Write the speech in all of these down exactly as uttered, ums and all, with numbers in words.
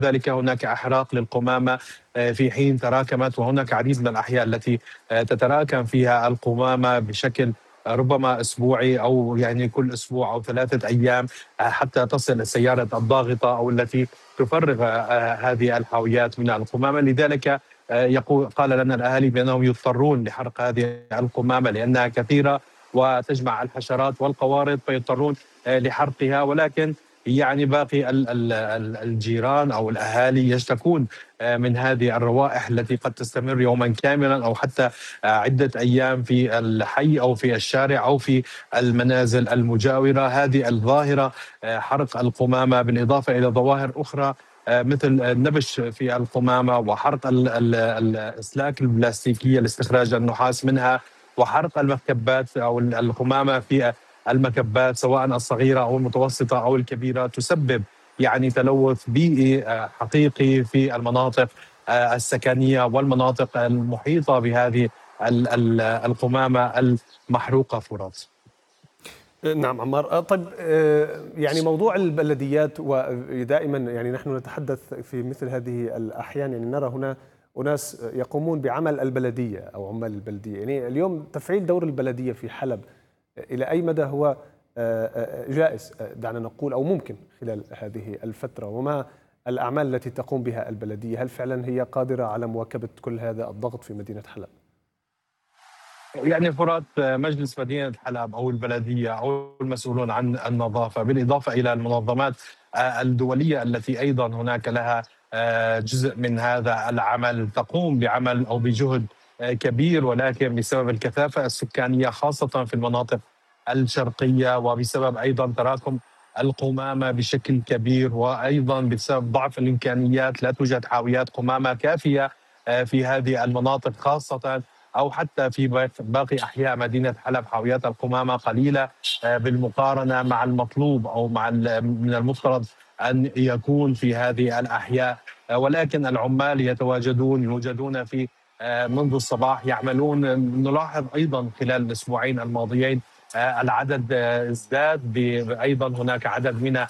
ذلك هناك إحراق للقمامة في حين تراكمت، وهناك عديد من الأحياء التي تتراكم فيها القمامة بشكل ربما أسبوعي أو يعني كل أسبوع أو ثلاثة أيام حتى تصل السيارة الضاغطة أو التي تفرغ هذه الحاويات من القمامة. لذلك يقول قال لنا الأهالي بأنهم يضطرون لحرق هذه القمامة لأنها كثيرة وتجمع الحشرات والقوارض، فيضطرون لحرقها. ولكن يعني باقي الجيران أو الأهالي يشتكون من هذه الروائح التي قد تستمر يوما كاملا أو حتى عدة أيام في الحي أو في الشارع أو في المنازل المجاورة. هذه الظاهرة حرق القمامة بالإضافة إلى ظواهر أخرى مثل النبش في القمامة وحرق الأسلاك البلاستيكية لاستخراج النحاس منها وحرق المكبات أو القمامة في المكبات سواء الصغيرة أو المتوسطة أو الكبيرة، تسبب يعني تلوث بيئي حقيقي في المناطق السكنية والمناطق المحيطة بهذه القمامة المحروقة. فرات. نعم عمار. طيب يعني موضوع البلديات، ودائما يعني نحن نتحدث في مثل هذه الأحيان، يعني نرى هنا أناس يقومون بعمل البلدية أو عمال البلدية. يعني اليوم تفعيل دور البلدية في حلب إلى أي مدى هو جائز دعنا نقول أو ممكن خلال هذه الفترة، وما الأعمال التي تقوم بها البلدية؟ هل فعلا هي قادرة على مواكبة كل هذا الضغط في مدينة حلب؟ يعني فرات مجلس مدينة حلب أو البلدية أو المسؤولون عن النظافة بالإضافة إلى المنظمات الدولية التي أيضا هناك لها جزء من هذا العمل، تقوم بعمل أو بجهد كبير، ولكن بسبب الكثافة السكانية خاصة في المناطق الشرقية وبسبب أيضا تراكم القمامة بشكل كبير وأيضا بسبب ضعف الإمكانيات لا توجد حاويات قمامة كافية في هذه المناطق خاصة أو حتى في باقي أحياء مدينة حلب. حاويات القمامة قليلة بالمقارنة مع المطلوب أو مع من المفترض أن يكون في هذه الأحياء، ولكن العمال يتواجدون يوجدون في منذ الصباح يعملون. نلاحظ أيضا خلال الأسبوعين الماضيين العدد ازداد، أيضا هناك عدد من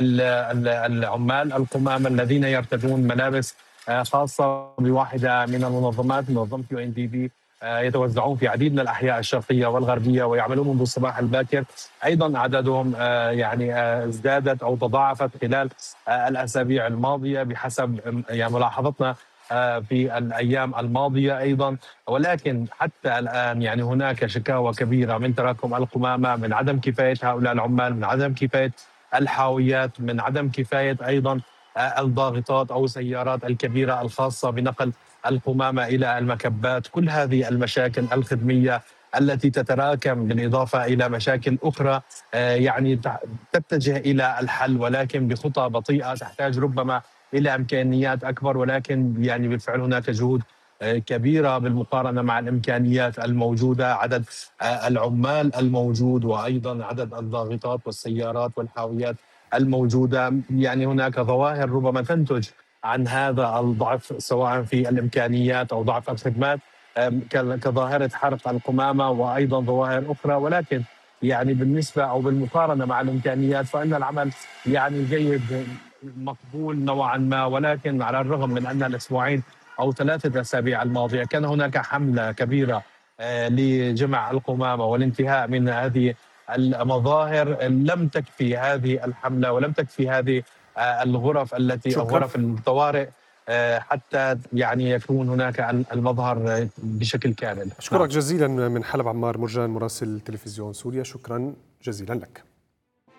العمال القمامة الذين يرتدون ملابس خاصة بواحدة من المنظمات منظمة يو إن دي بي، يتوزعون في عديد من الأحياء الشرقية والغربية ويعملون منذ الصباح الباكر. أيضا عددهم يعني ازدادت أو تضاعفت خلال الأسابيع الماضية بحسب يعني ملاحظتنا في الأيام الماضية أيضا. ولكن حتى الآن يعني هناك شكاوى كبيرة من تراكم القمامة، من عدم كفاية هؤلاء العمال، من عدم كفاية الحاويات، من عدم كفاية أيضا الضاغطات أو السيارات الكبيرة الخاصة بنقل القمامة إلى المكبات. كل هذه المشاكل الخدمية التي تتراكم بالإضافة إلى مشاكل أخرى يعني تتجه إلى الحل، ولكن بخطى بطيئة تحتاج ربما إلى إمكانيات أكبر. ولكن يعني بالفعل هناك جهود كبيرة بالمقارنة مع الإمكانيات الموجودة، عدد العمال الموجود وأيضا عدد الضاغطات والسيارات والحاويات الموجودة. يعني هناك ظواهر ربما تنتج عن هذا الضعف سواء في الإمكانيات أو ضعف الخدمات كظاهرة حرق القمامة وأيضا ظواهر أخرى. ولكن يعني بالنسبة أو بالمقارنة مع الإمكانيات فإن العمل يعني جيد مقبول نوعا ما. ولكن على الرغم من أن الأسبوعين أو ثلاثة أسابيع الماضية كان هناك حملة كبيرة لجمع القمامة والانتهاء من هذه المظاهر، لم تكفي هذه الحملة ولم تكفي هذه الغرف التي أو غرف الطوارئ حتى يعني يكون هناك المظهر بشكل كامل. أشكرك جزيلا من حلب عمار مرجان مراسل تلفزيون سوريا، شكرا جزيلا لك.